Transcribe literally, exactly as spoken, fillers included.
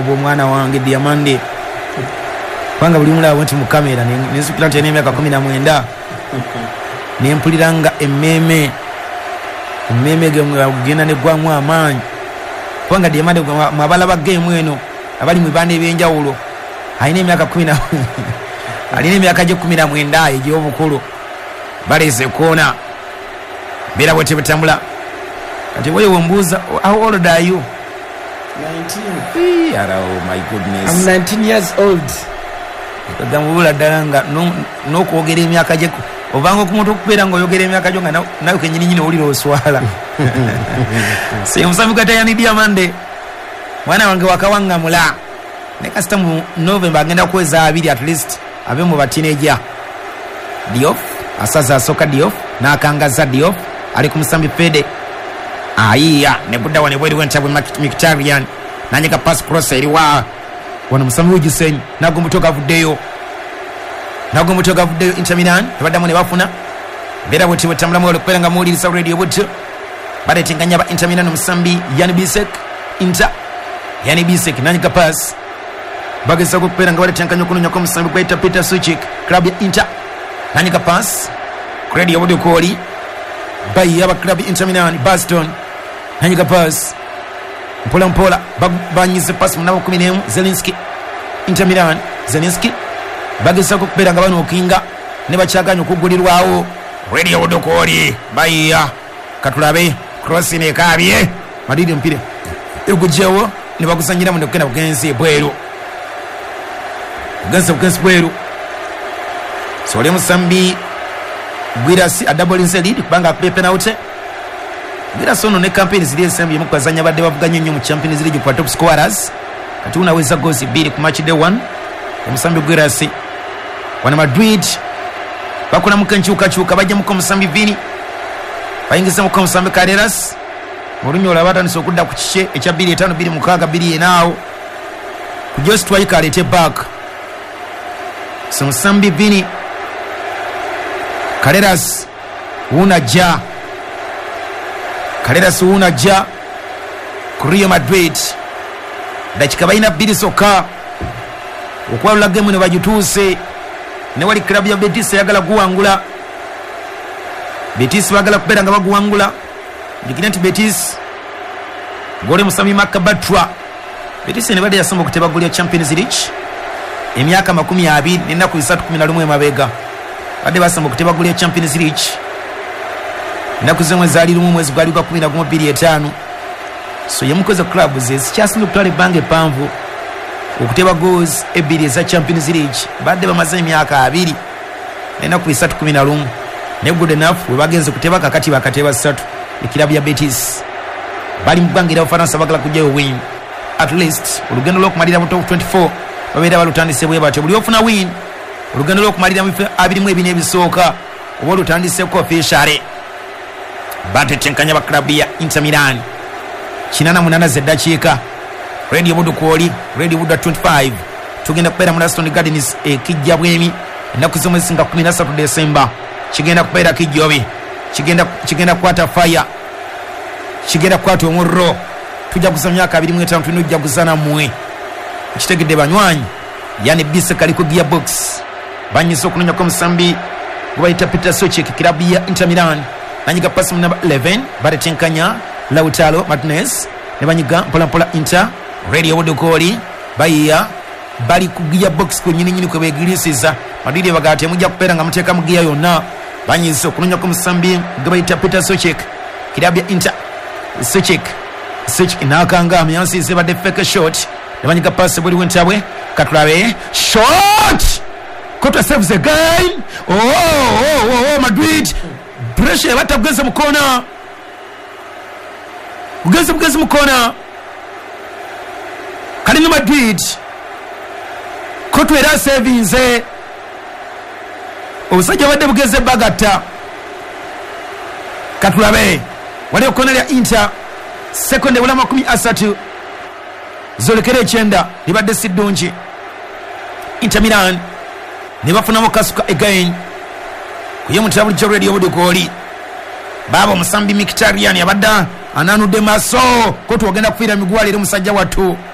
obw'omwana wange Diamande kubanga buli mulaba nti mu kamera nenzukira nti n'emyaka kumi na mwenda nempulira nga emmeme emmeme genda neggwamu amaanyi kubanga Diamande mwabalaba geemu eno abali mu bibanda ebyenjawulo alina emyaka kumi na alina emyaka gye kumi na mwenda egy'obukulu baleze koona mbeera bwe tebutambula kati wewe mbuuza how old are you? nineteen. Oh my goodness. I'm nineteen years old. Gamubula dalanga no kwogera emyaka gye obanga okumuntu okubeera ng'oyogera emyaka gyo nga nawe kenyini nyini olira oswala. Semusami kata yani Diamande mwana wange wakawangamula ne kasita mu November agenda kweza abiri at least abe mu batineja Diof asaza soka Diof n'akangaza Diof ali ku Musambi Fede ayiya ne budda wane bweri wentabwe Mkhitaryan nanyika pass cross eriwa wana Musambi Ujisen nago mutoka vuddeyo nago mutoka vuddeyo Inter Milan tebaddamu ne bafuna bera bwe tibutambula mu okupera nga muwuliriza radio butyo bade tinganya ba Inter Milan Musambi Yani Bisek Inter Yani Bisek nanyika pass bagesa kupera nga bade tinganya kunonya ko Musambi kwaita Peter Suchik club ya Inter nanyika pass radio butyo koli bayi yaba club Inter Milan Baston nanyika pass mpola mpola banyize pass munabo kumi n'emu Zelinski Inter Milan Zelinski bagesa kupera nga bano okinga ne bachaganya okugulirwawo radio odokoli bayiya katulabe cross ne kabye madidi mpire egujewo ne bakusanyira mu ndokena bugenzi bweru bugenzi bugenzi bweru so le Musambi Gwirasi a double inside lead kubanga pe penalty Gwirasi ono ne campaign zili Musambi mu kwazanya badde bavuganye nnyo mu Champions League kwa top scorers kati unaweza gozi bili ku match day one Musambi Gwirasi wana Madrid bakuna mukanchuka chuka bajja mu Musambi Vini bayingiza mu Musambi Carreras Mourinho labata niso kudda ku kiche ekya two five two six two enaawo ku just twaika alete back so Musambi Vini Carreras una ja Carreras una ja ku Real Madrid dakika bayina bbiri soka okwalula game ne bajituuse ne wali club ya Betis yagala guwangula Betis bagala kupera nga baguwangula dikinati Betis gole Musambi Makabatra Betis ne bade yasomba kuteba goli ya Champions League emyaka makumi abiri n'ennaku zisatu kumi na lumu emabega bade basomba kuteba goli ya Champions League ennaku zimwe zaali lumu mwezi gwali gwa kumi na gumu bbiri etaano so yemukoze club ze zikyasinga okutwala ebbanga eppanvu okuteba goals ebbiri eza Champions League badde bamaze emyaka abiri n'ennaku bisatu kumi na lumu ne good enough we bagenze kuteba kakati bakateba ssatu ekirabu ya Betis bali mbangira Ufaransa bagala kujja win at least olugendo lw'okumalira mu top twenty-four babeera balutandise bwe batyo buli ofuna win olugendo lw'okumalira mu abiri mu ebina ebisooka oba olutandise ko officially bate tenkanya ba club ya Inter Milan kinana munana zeddakiika radio budu kwoli radio budu twenty-five tugenda kupera mu Aston Gardens ekijja bwemi ennaku z'omwezi nga kumi na ssatu December kigenda kupera kijjobi kigenda kigenda kwata fire kigenda kwata omurro tujja kusanya myaka abiri mu etaano tujja kuzana muwe kitegedde banywanyi Yani Bisek kali ku gearbox banyiso okunonya ko Musambi gwaita Peter Suchik club ya Inter Milan nanyiga pass mu number eleven bare tenkanya Lautaro Martinez ne banyiga mpola mpola Inter radio wodokoli bayiya bali ku gearbox ko nyini nyini ko begirisiza madidi bagati mujja kupera nga muteka mu gear yonna banyiso okunonya ko Musambi gwaita Peter Suchik club ya Inter Suchik Suchik nakanga amyansi se bade fake shot ne banyiga pass buli wentabwe katulabe shot Kota saves again. Oh, oh, oh, oh, Madrid. Pressure bata kugeza mu corner. Kugeza kugeza mu corner. Kalina Madrid. Kota era savings eh. Osajja wadde bugeze bagata. Katulabe. Wale corner ya Inter. Second wala makumi asatu. Zolekere chenda libadde sidunji. Inter Milan ne bafuna mukasuka again kuye mutabu jo radio bodi goli baba Musambi Mkhitaryan yabadda ananudde maso ko twogenda kufira migwalire musajja watu